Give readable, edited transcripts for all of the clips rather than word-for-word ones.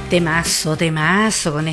Temazo, temazo con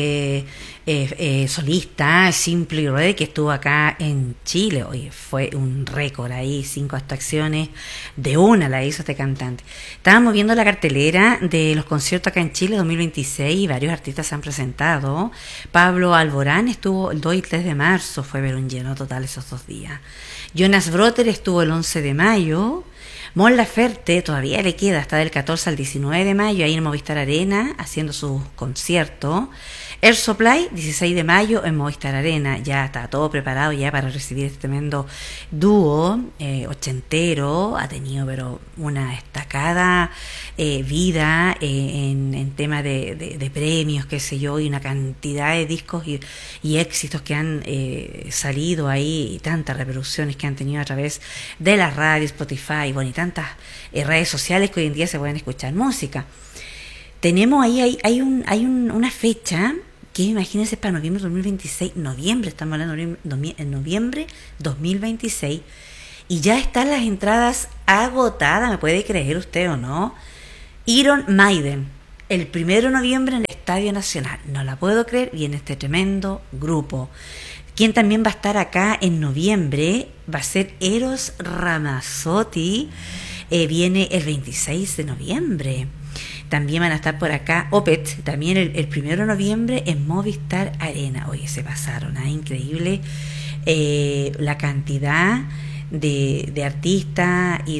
solista, Simply Red, que estuvo acá en Chile. Oye, fue un récord ahí, 5 actuaciones de una la hizo este cantante. Estábamos viendo la cartelera de los conciertos acá en Chile 2026 y varios artistas se han presentado. Pablo Alborán estuvo el 2 y 3 de marzo, fue ver un lleno total esos 2 días. Jonas Brother estuvo el 11 de mayo. Mon Laferte todavía le queda hasta del 14 al 19 de mayo ahí en Movistar Arena haciendo sus conciertos. Air Supply, 16 de mayo en Movistar Arena. Ya está todo preparado ya para recibir este tremendo dúo ochentero. Ha tenido pero una destacada vida en tema de premios, qué sé yo, y una cantidad de discos y éxitos que han salido ahí, y tantas reproducciones que han tenido a través de la radio, Spotify, bueno, y tantas redes sociales que hoy en día se pueden escuchar música. Tenemos ahí hay una fecha que imagínense para noviembre 2026, estamos hablando en noviembre 2026, y ya están las entradas agotadas, ¿me puede creer usted o no? Iron Maiden, el 1 de noviembre en el Estadio Nacional, no la puedo creer, viene este tremendo grupo. Quien también va a estar acá en noviembre va a ser Eros Ramazzotti, viene el 26 de noviembre. También van a estar por acá Opeth, también el 1 de noviembre en Movistar Arena. Oye, se pasaron, increíble la cantidad de artistas y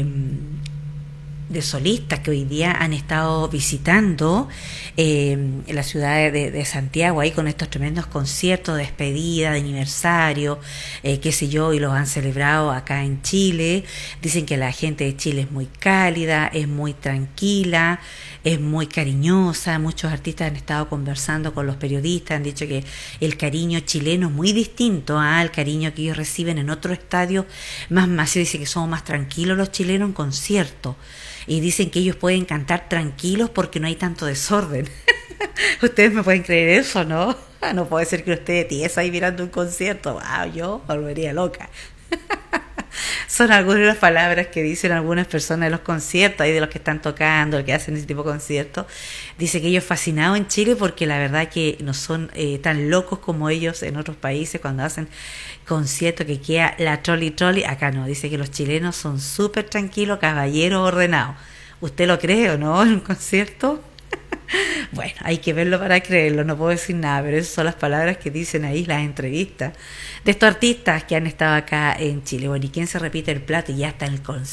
de solistas que hoy día han estado visitando la ciudad de Santiago ahí con estos tremendos conciertos de despedida, de aniversario, qué sé yo, y los han celebrado acá en Chile. Dicen que la gente de Chile es muy cálida, es muy tranquila, es muy cariñosa. Muchos artistas han estado conversando con los periodistas, han dicho que el cariño chileno es muy distinto al cariño que ellos reciben en otros estadios más masivos. Dice que somos más tranquilos los chilenos en conciertos. Y dicen que ellos pueden cantar tranquilos porque no hay tanto desorden. Ustedes me pueden creer eso, ¿no? No puede ser que usted tiesa ahí mirando un concierto. Wow, yo volvería loca. Son algunas de las palabras que dicen algunas personas de los conciertos, ahí de los que están tocando, que hacen ese tipo de conciertos. Dice que ellos fascinados en Chile porque la verdad que no son tan locos como ellos en otros países cuando hacen conciertos que queda la troli. Acá no, dice que los chilenos son súper tranquilos, caballeros, ordenados. ¿Usted lo cree o no en un concierto? Bueno, hay que verlo para creerlo, no puedo decir nada, pero esas son las palabras que dicen ahí las entrevistas de estos artistas que han estado acá en Chile. Bueno, ¿y quién se repite el plato? Y ya está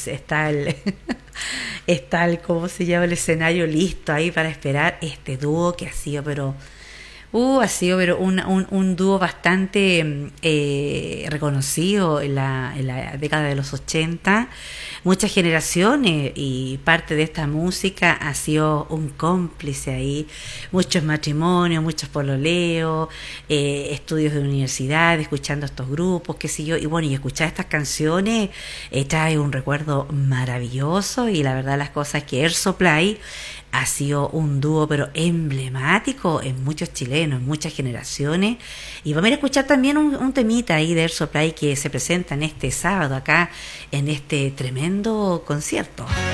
el ¿cómo se llama? El escenario listo ahí para esperar este dúo que ha sido un dúo bastante reconocido en la década de los 80. Muchas generaciones y parte de esta música ha sido un cómplice ahí. Muchos matrimonios, muchos pololeos, estudios de universidad, escuchando estos grupos, qué sé yo. Y bueno, y escuchar estas canciones trae un recuerdo maravilloso, y la verdad las cosas es que Air Supply ha sido un dúo pero emblemático en muchos chilenos, en muchas generaciones. Y vamos a ir a escuchar también un temita ahí de Air Supply que se presenta en este sábado acá en este tremendo concierto.